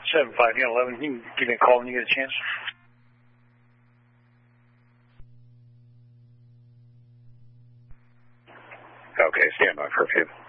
7511. You can give me a call when you get a chance. Okay, stand by for a few.